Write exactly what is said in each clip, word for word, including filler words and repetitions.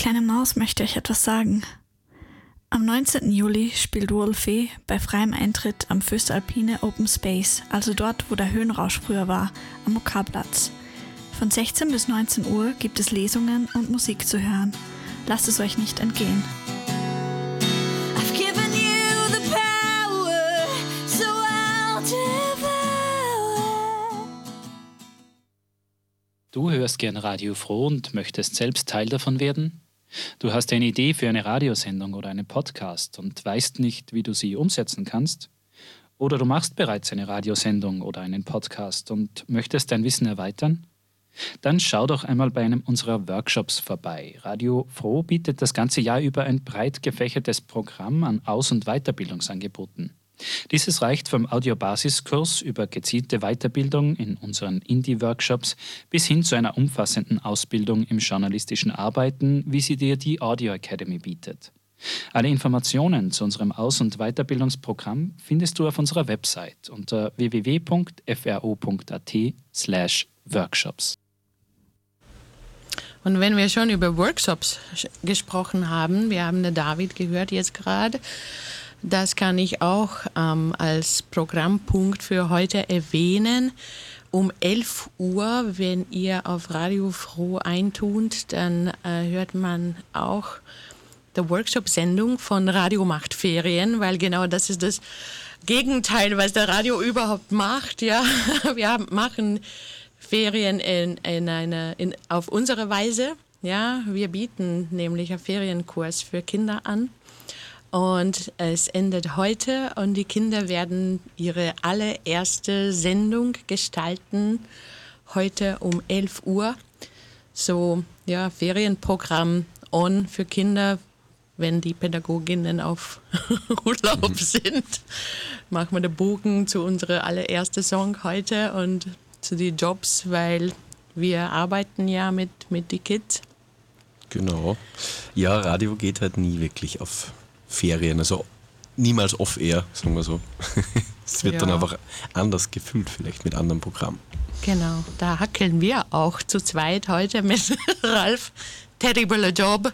kleine Maus möchte euch etwas sagen. Am neunzehnten Juli spielt Wolfie bei freiem Eintritt am Föstalpine Open Space, also dort, wo der Höhenrausch früher war, am Okarplatz. Von sechzehn bis neunzehn Uhr gibt es Lesungen und Musik zu hören. Lasst es euch nicht entgehen. Du hörst gern Radio Froh und möchtest selbst Teil davon werden? Du hast eine Idee für eine Radiosendung oder einen Podcast und weißt nicht, wie du sie umsetzen kannst? Oder du machst bereits eine Radiosendung oder einen Podcast und möchtest dein Wissen erweitern? Dann schau doch einmal bei einem unserer Workshops vorbei. Radio Froh bietet das ganze Jahr über ein breit gefächertes Programm an Aus- und Weiterbildungsangeboten. Dieses reicht vom Audiobasiskurs über gezielte Weiterbildung in unseren Indie-Workshops bis hin zu einer umfassenden Ausbildung im journalistischen Arbeiten, wie sie dir die Audio Academy bietet. Alle Informationen zu unserem Aus- und Weiterbildungsprogramm findest du auf unserer Website unter w w w punkt f r o punkt a t slash workshops. Und wenn wir schon über Workshops gesprochen haben, wir haben den David gehört jetzt gerade, das kann ich auch ähm, als Programmpunkt für heute erwähnen. Um elf Uhr, wenn ihr auf Radio Froh eintut, dann äh, hört man auch die Workshop-Sendung von Radio macht Ferien, weil genau das ist das Gegenteil, was der Radio überhaupt macht. Ja, wir haben, machen Ferien in, in eine, in, auf unsere Weise. Ja, wir bieten nämlich einen Ferienkurs für Kinder an. Und es endet heute und die Kinder werden ihre allererste Sendung gestalten, heute um elf Uhr. So, ja, Ferienprogramm on für Kinder, wenn die Pädagoginnen auf Urlaub mhm. sind. Machen wir den Bogen zu unserer allerersten Song heute und zu den Jobs, weil wir arbeiten ja mit, mit den Kids. Genau. Ja, Radio geht halt nie wirklich auf Ferien, also niemals off-air, sagen wir so. Es wird ja dann einfach anders gefühlt, vielleicht mit anderen Programmen. Genau, da hackeln wir auch zu zweit heute mit Ralf. Terrible Job.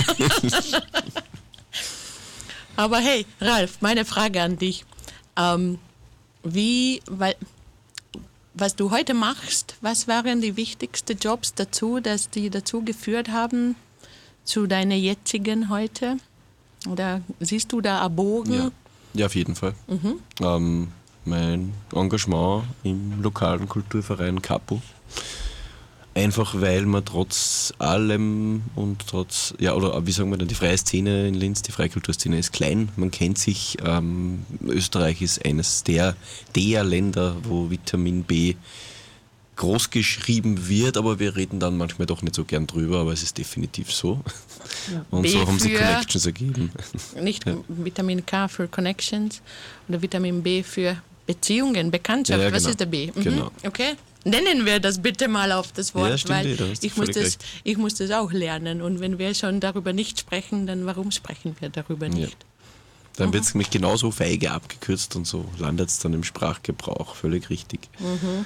Aber hey, Ralf, meine Frage an dich. Ähm, wie, weil, was du heute machst, was waren die wichtigsten Jobs dazu, dass die dazu geführt haben, zu deiner jetzigen heute? Oder siehst du da einen Bogen? Ja, ja auf jeden Fall. Mhm. Ähm, mein Engagement im lokalen Kulturverein Capo. Einfach weil man trotz allem und trotz, ja, oder wie sagen wir denn, die freie Szene in Linz, die Freikulturszene ist klein, man kennt sich. Ähm, Österreich ist eines der, der Länder, wo Vitamin B groß geschrieben wird, aber wir reden dann manchmal doch nicht so gern drüber, aber es ist definitiv so. Ja. Und B so haben sie Connections ergeben. Nicht ja. Vitamin K für Connections oder Vitamin B für Beziehungen, Bekanntschaft. Ja, ja, Was genau. ist der B? Mhm. Genau. Okay. Nennen wir das bitte mal auf das Wort, ja, stimmt, weil da ich muss, das, ich muss das auch lernen. Und wenn wir schon darüber nicht sprechen, dann warum sprechen wir darüber nicht? Ja. Dann wird es nämlich genauso feige abgekürzt und so landet es dann im Sprachgebrauch. Völlig richtig. Mhm.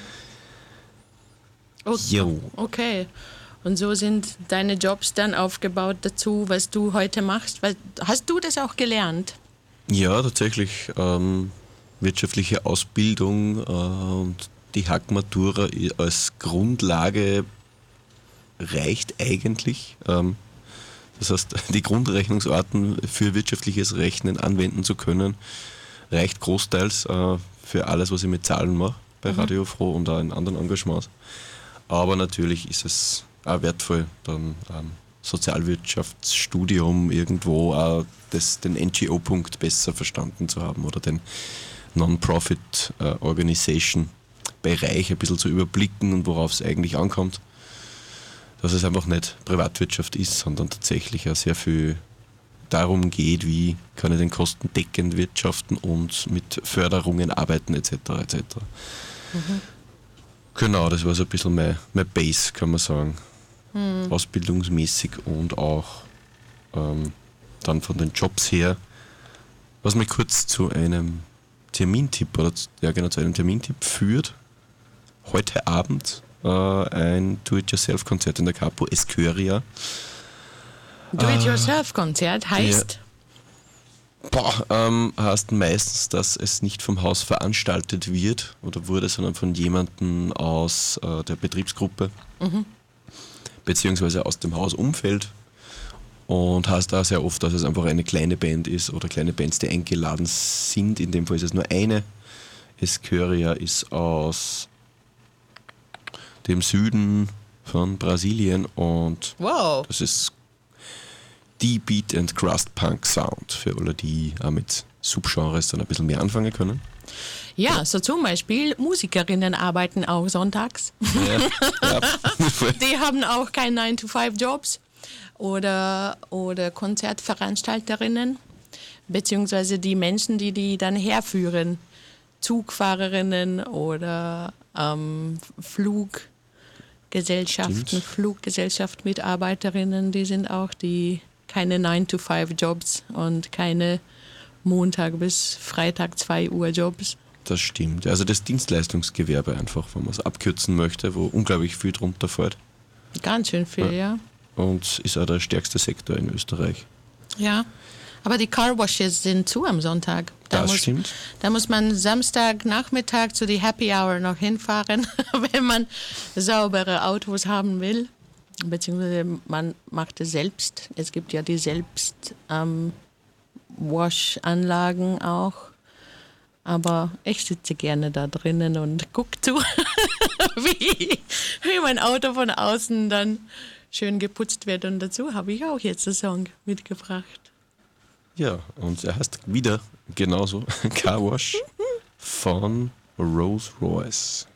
Okay. Jo. okay. Und so sind deine Jobs dann aufgebaut dazu, was du heute machst. Hast du das auch gelernt? Ja, tatsächlich. Ähm, wirtschaftliche Ausbildung äh, und die Hack-Matura als Grundlage reicht eigentlich. Ähm, das heißt, die Grundrechnungsarten für wirtschaftliches Rechnen anwenden zu können, reicht großteils äh, für alles, was ich mit Zahlen mache bei mhm. Radio Froh und auch in anderen Engagements. Aber natürlich ist es auch wertvoll, dann ähm, Sozialwirtschaftsstudium irgendwo auch das, den N G O-Punkt besser verstanden zu haben oder den Non-Profit-Organisation-Bereich ein bisschen zu überblicken und worauf es eigentlich ankommt. Dass es einfach nicht Privatwirtschaft ist, sondern tatsächlich auch sehr viel darum geht, wie kann ich den kostendeckend wirtschaften und mit Förderungen arbeiten et cetera et cetera. Mhm. Genau, das war so ein bisschen mein, mein Base, kann man sagen. Mhm. Ausbildungsmäßig und auch ähm, dann von den Jobs her. Was mich kurz zu einem Termintipp oder zu, ja genau, zu einem Termintipp führt. Heute Abend äh, ein Do-it-yourself-Konzert in der Capo Escuria. Do-it-yourself-Konzert heißt? Boah, ähm, heißt meistens, dass es nicht vom Haus veranstaltet wird oder wurde, sondern von jemandem aus äh, der Betriebsgruppe, mhm. beziehungsweise aus dem Hausumfeld. Und heißt da sehr oft, dass es einfach eine kleine Band ist oder kleine Bands, die eingeladen sind. In dem Fall ist es nur eine. Escuria ist aus dem Süden von Brasilien und wow. das ist die Beat and Crust Punk Sound für alle, die auch mit Subgenres dann ein bisschen mehr anfangen können. Ja, so zum Beispiel Musikerinnen arbeiten auch sonntags. Ja, ja. Die haben auch keine nine to five Jobs. Oder, oder Konzertveranstalterinnen, beziehungsweise die Menschen, die die dann herführen. Zugfahrerinnen oder ähm, Fluggesellschaften, Stimmt. Fluggesellschaft Mitarbeiterinnen, die sind auch die keine nine to five Jobs und keine Montag bis Freitag zwei Uhr Jobs. Das stimmt. Also das Dienstleistungsgewerbe einfach, wenn man es abkürzen möchte, wo unglaublich viel drunter fällt. Ganz schön viel, ja. ja. Und ist auch der stärkste Sektor in Österreich. Ja, aber die Carwashes sind zu am Sonntag. Da das muss, stimmt. Da muss man Samstagnachmittag zu die Happy Hour noch hinfahren, wenn man saubere Autos haben will. Beziehungsweise man macht es selbst. Es gibt ja die Selbst-Wash-Anlagen ähm, auch. Aber ich sitze gerne da drinnen und gucke zu, wie, wie mein Auto von außen dann schön geputzt wird. Und dazu habe ich auch jetzt einen Song mitgebracht. Ja, und er heißt wieder genauso Car Wash von Rolls Royce.